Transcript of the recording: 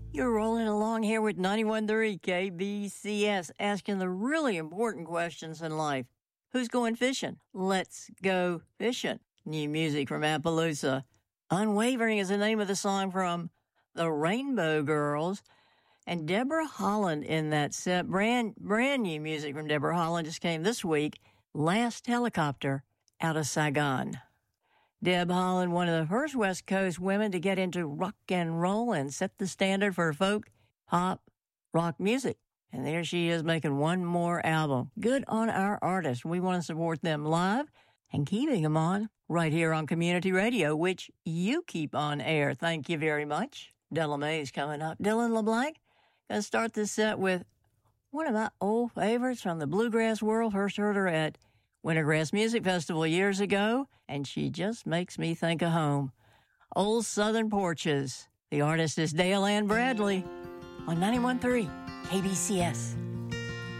You're rolling along here with 91.3 KBCS, asking the really important questions in life. Who's going fishing? Let's go fishing. New music from Appaloosa. Unwavering is the name of the song from the Rainbow Girls. And Deborah Holland in that set. Brand new music from Deborah Holland just came this week. Last Helicopter out of Saigon. Deb Holland, one of the first West Coast women to get into rock and roll and set the standard for folk, pop, rock music. And there she is making one more album. Good on our artists. We want to support them live and keeping them on right here on Community Radio, which you keep on air. Thank you very much. Della Mae's coming up. Dylan LeBlanc, going to start this set with one of my old favorites from the bluegrass world. First heard her at Wintergrass Music Festival years ago, and she just makes me think of home. Old Southern Porches. The artist is Dale Ann Bradley on 91.3 KBCS.